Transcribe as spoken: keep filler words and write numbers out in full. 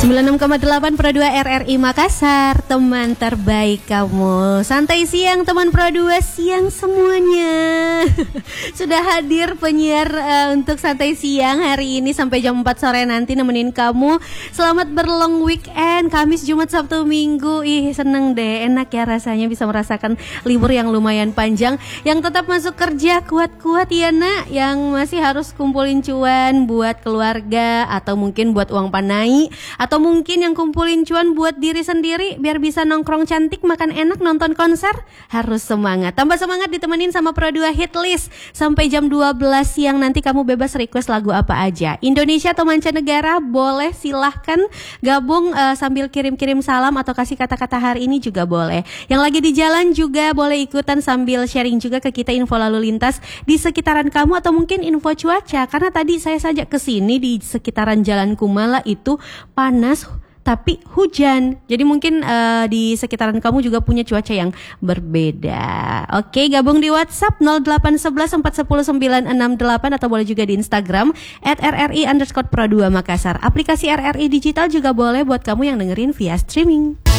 sembilan puluh enam koma delapan Pro dua R R I Makassar, teman terbaik kamu. Santai siang teman Pro dua siang semuanya. Sudah hadir penyiar uh, untuk santai siang hari ini sampai jam empat sore nanti nemenin kamu. Selamat berlong weekend, Kamis, Jumat, Sabtu, Minggu. Ih, seneng deh, enak ya rasanya bisa merasakan libur yang lumayan panjang. Yang tetap masuk kerja kuat-kuat ya nak, yang masih harus kumpulin cuan buat keluarga atau mungkin buat uang panai, atau mungkin yang kumpulin cuan buat diri sendiri biar bisa nongkrong cantik, makan enak, nonton konser. Harus semangat. Tambah semangat ditemenin sama Pro dua Hit List sampai jam dua belas siang nanti. Kamu bebas request lagu apa aja, Indonesia atau mancanegara, boleh silahkan gabung uh, sambil kirim-kirim salam atau kasih kata-kata hari ini juga boleh. Yang lagi di jalan juga boleh ikutan sambil sharing juga ke kita info lalu lintas di sekitaran kamu atau mungkin info cuaca, karena tadi saya sajak ke sini di sekitaran Jalan Kumala itu panas tapi hujan. Jadi mungkin uh, di sekitaran kamu juga punya cuaca yang berbeda. Oke, gabung di WhatsApp nol delapan satu satu empat satu sembilan enam delapan atau boleh juga di Instagram at R R I underscore Pro dua Makassar. Aplikasi R R I Digital juga boleh buat kamu yang dengerin via streaming.